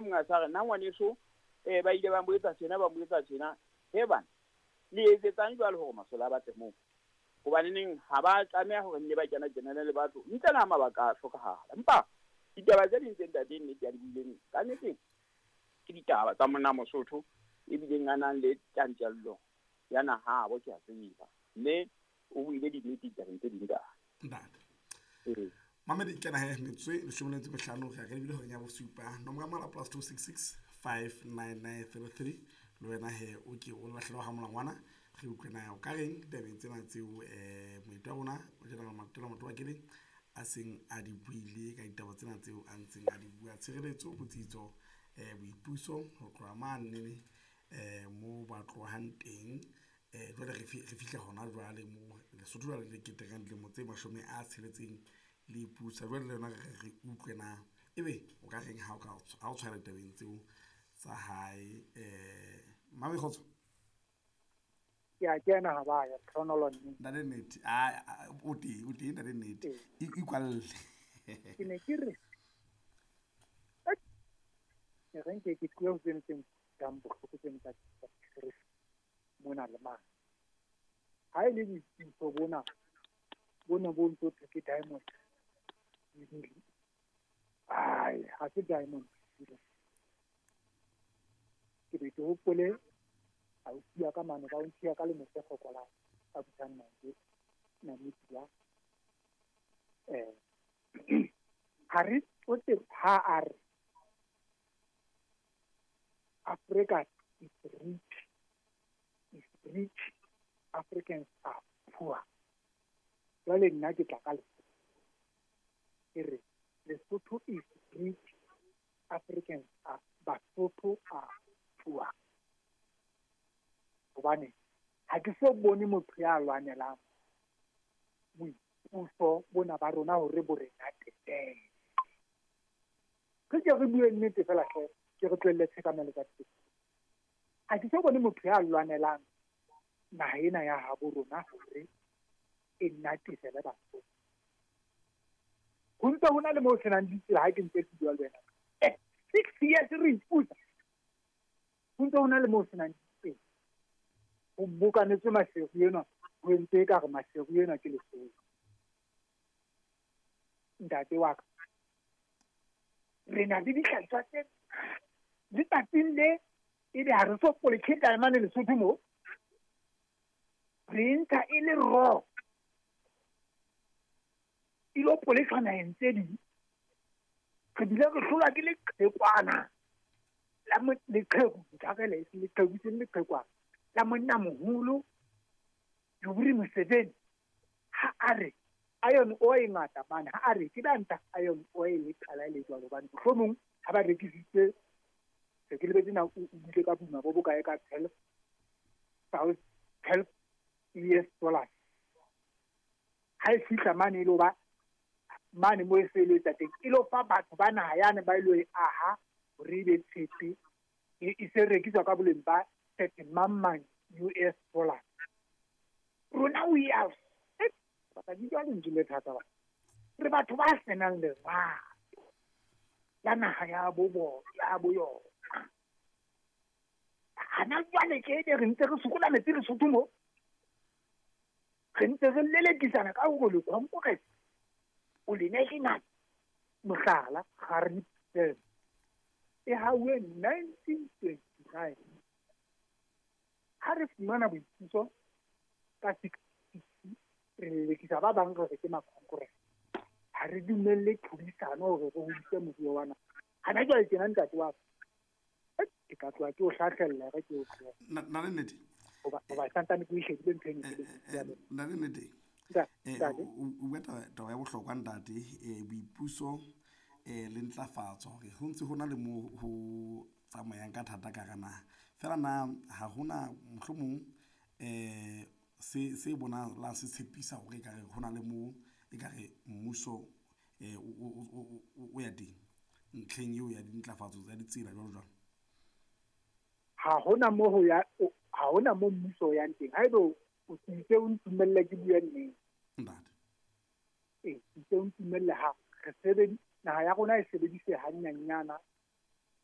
mong a sa re nna ngwaneso ba ile ba mboetsa tjena he bana le etsetsang jwalo hore masola a batle moo gobaneneng ha ba tlameha hore nne ba kenale le batho ntle na mabaka a hlokahala empa ditaba tse ding tse ntate nnete ya di buileng ka nnete ke ditaba tsa monna Mosotho ebileng a nang le tjantjello ya nahabo ke a tseba mme o buile dinnete tabeng tse ding ka Mamedi ke na he metswe le shumeletse behlano ga re bile ho nya bosupa nomoro mala +266 59933 le wena he o ke o lahlelo ha molangwana re utlwena o ka reng tabeng tsena tseo moitwa a bona o jela matelo motho wa keleng a seng a di buile ka ditaba tsena tseo a ntseng a di bua tshireletso botsitso boipuso ho tloha mane mo ba tlohang teng jwale re fihla hona jwale mo Lesotho jwale le ketekang le motse mashome a tsheletseng le ipusa jwale le yona re utlwe na ebe o ka reng ha o tshwara tabeng tseo tsa hae mame khotso ya kena ha ba ya chronology nda le net o ti nda le net ikwalle ke ne ke re ya renke ke tlo tsentse tambo go tsentse ka mona le mang ha ile di so bona bo ntse ke diamond ai ha ke diamond ke be to pole a o sia ka mane ba o sia ka le motse go kola a butana na media hari o te ha ar Africa is rich Africans are poor jwale nna ke tla ka le ere Lesotho is rich Africans are Basotho are poor gobane ha ke so bone motho ya lwanelang boipuso bona ba rona hore bo rena tete ke re bue nnete fela ke re tlwelle tshekamelo ka tete ha ke so bone motho ya lwanelang ena ya habo rona hore e natise le batho ho ntse hona le mo senang ditsela ha ke ntse ke bua le wena 6 years re ipusa ho ntse hona le mo senang ditsela o bukanetse masego ena ho ntse ka re masego ena ke Lesotho ntate wa ka re na le dihlatswa tse di tatile e di ha re so political mane Lesotho mo re nka e le ro ilo political ntse di ke dile re hlola ke le qhekwana la mo le qheku jakele le qheku se le qhekwana la monna moholo Yoweri Museveni ha are iron oil ngata bana ha are ke danta iron oil le qala le jwa bana hlomong ha ba rekisitse se ke le betsena o bile ka buna bo bokae ka 12 US dollars ha e fihla mane ile ba mane mo e seletsa teng ilo fa batho ba naha yane ba ilo e aha hore be tshepe e se rekiswa ka boleng ba 30 US dollars rona we are ba di jwa le thata ba re batho ba senang le ba la naha ya bobo ya boyo ana jwale ke re ntse re sokola metsi re Lesotho mo re ntse re lelekisana ka go le konkurence o le national mohlala Harry e hawe 1929 ha re fumana boithuso ka 60 re lelekisa ba bang re ke makonkurence ha re dumelle tlhodisano hore go hodise moruo wana hana jwale tjena ntate wa ke ka tloa ke o hlahlella re ke o tloa na le nnete ba santane ke ishedile nteng na le nnete o beta taba ya bohlokwa ntate boipuso le ntlafatso hore ho ntse ho na le mo ho tsamayang ka thata ka gana fela na ha hona mohlomong se bona la se tshepisa hore ka re hona le mo e ka re mmuso o ya teng ntlheng eo ya dintlafatso tsa ditsela jwalo jwalo ha hona mo mmuso ya teng ha ebe o tsitse o ntumelle ke bua nneng ntate tsitse o ntumelle ha re sebedi naha ya rona e sebedise hanyanyana